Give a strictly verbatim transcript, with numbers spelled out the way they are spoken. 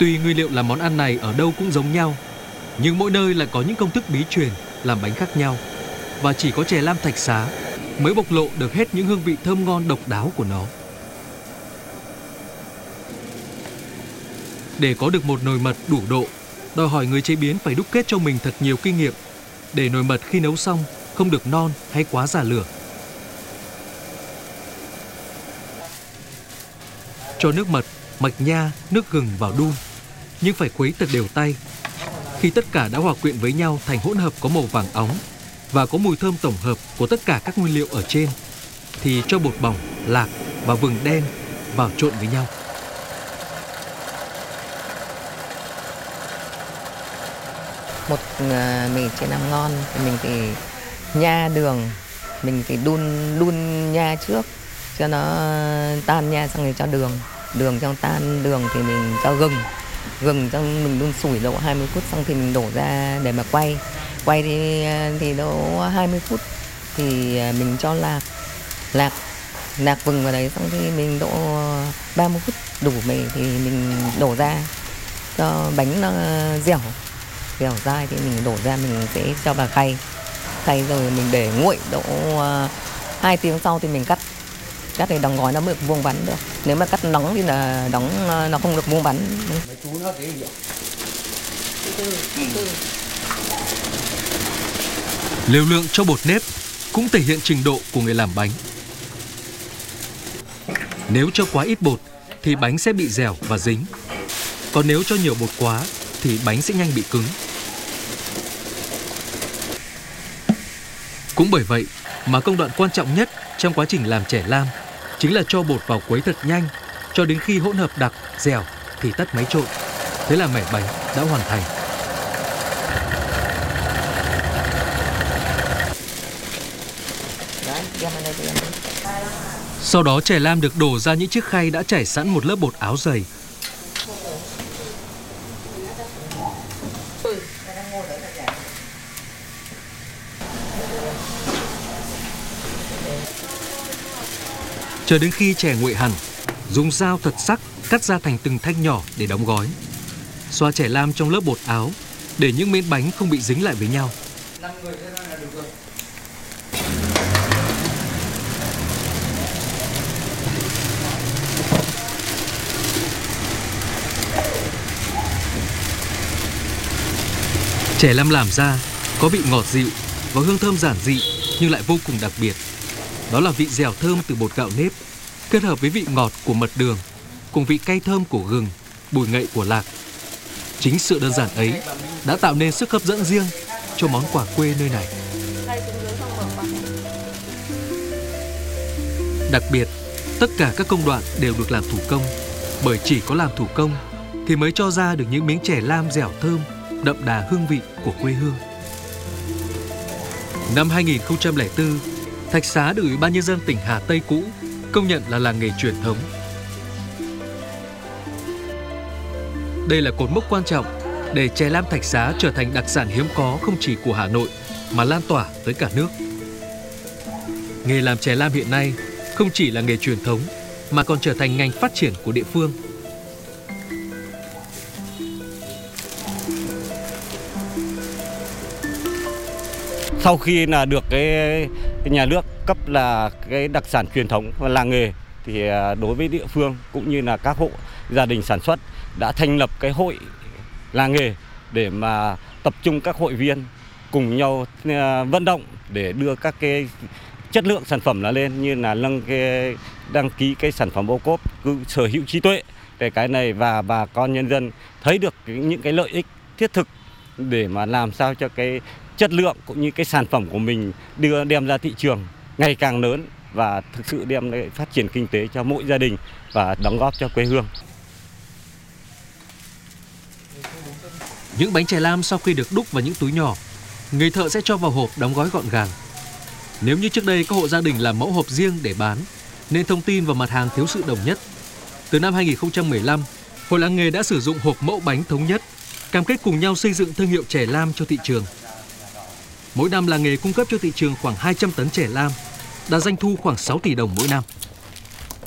Tuy nguyên liệu làm món ăn này ở đâu cũng giống nhau, nhưng mỗi nơi lại có những công thức bí truyền làm bánh khác nhau. Và chỉ có chè lam Thạch Xá mới bộc lộ được hết những hương vị thơm ngon độc đáo của nó. Để có được một nồi mật đủ độ, đòi hỏi người chế biến phải đúc kết cho mình thật nhiều kinh nghiệm, để nồi mật khi nấu xong không được non hay quá già lửa. Cho nước mật, mạch nha, nước gừng vào đun, nhưng phải khuấy thật đều tay. Khi tất cả đã hòa quyện với nhau thành hỗn hợp có màu vàng óng và có mùi thơm tổng hợp của tất cả các nguyên liệu ở trên, thì cho bột bỏng, lạc và vừng đen vào trộn với nhau. Một mì chè lam ngon thì mình thì nha đường, mình thì đun đun nha trước cho nó tan nha, xong rồi cho đường, đường trong tan đường thì mình cho gừng, gừng xong mình đun sủi độ hai mươi phút, xong thì mình đổ ra để mà quay, quay thì thì độ hai mươi phút thì mình cho lạc, lạc, lạc vừng vào đấy, xong thì mình độ ba mươi phút đủ mì thì mình đổ ra cho bánh nó dẻo. Dẻo dai thì mình đổ ra, mình sẽ cho vào khay, khay rồi mình để nguội độ hai tiếng sau thì mình cắt, cắt thì đóng gói nó mới được vuông vắn được. Nếu mà cắt nóng thì là đóng nó không được vuông vắn. Liều lượng cho bột nếp cũng thể hiện trình độ của người làm bánh. Nếu cho quá ít bột thì bánh sẽ bị dẻo và dính. Còn nếu cho nhiều bột quá thì bánh sẽ nhanh bị cứng. Cũng bởi vậy mà công đoạn quan trọng nhất trong quá trình làm chè lam chính là cho bột vào quấy thật nhanh, cho đến khi hỗn hợp đặc, dẻo thì tắt máy trộn. Thế là mẻ bánh đã hoàn thành. Sau đó chè lam được đổ ra những chiếc khay đã trải sẵn một lớp bột áo dày. Chờ đến khi chè nguội hẳn, dùng dao thật sắc cắt ra thành từng thanh nhỏ để đóng gói. Xoa chè lam trong lớp bột áo để những miếng bánh không bị dính lại với nhau. Chè lam làm ra có vị ngọt dịu và hương thơm giản dị nhưng lại vô cùng đặc biệt. Đó là vị dẻo thơm từ bột gạo nếp kết hợp với vị ngọt của mật đường cùng vị cay thơm của gừng, bùi ngậy của lạc. Chính sự đơn giản ấy đã tạo nên sức hấp dẫn riêng cho món quà quê nơi này. Đặc biệt, tất cả các công đoạn đều được làm thủ công, bởi chỉ có làm thủ công thì mới cho ra được những miếng chè lam dẻo thơm, đậm đà hương vị của quê hương. Năm hai nghìn không trăm lẻ bốn, Thạch Xá được Ủy ban Nhân dân tỉnh Hà Tây cũ công nhận là làng nghề truyền thống. Đây là cột mốc quan trọng để chè lam Thạch Xá trở thành đặc sản hiếm có không chỉ của Hà Nội mà lan tỏa tới cả nước. Nghề làm chè lam hiện nay không chỉ là nghề truyền thống mà còn trở thành ngành phát triển của địa phương. Sau khi là được cái, cái nhà nước cấp là cái đặc sản truyền thống và làng nghề thì đối với địa phương cũng như là các hộ gia đình sản xuất đã thành lập cái hội làng nghề để mà tập trung các hội viên cùng nhau vận động để đưa các cái chất lượng sản phẩm nó lên, như là nâng cái đăng ký cái sản phẩm ô cốp cứ sở hữu trí tuệ để cái này và bà con nhân dân thấy được cái, những cái lợi ích thiết thực để mà làm sao cho cái chất lượng cũng như cái sản phẩm của mình đưa đem ra thị trường ngày càng lớn và thực sự đem lại phát triển kinh tế cho mỗi gia đình và đóng góp cho quê hương. Những bánh chè lam sau khi được đúc vào những túi nhỏ, người thợ sẽ cho vào hộp đóng gói gọn gàng. Nếu như trước đây các hộ gia đình làm mẫu hộp riêng để bán, nên thông tin và mặt hàng thiếu sự đồng nhất. Từ năm hai nghìn không trăm mười lăm, Hội làng nghề đã sử dụng hộp mẫu bánh thống nhất, cam kết cùng nhau xây dựng thương hiệu chè lam cho thị trường. Mỗi năm làng nghề cung cấp cho thị trường khoảng hai trăm tấn chè lam, đạt doanh thu khoảng sáu tỷ đồng mỗi năm.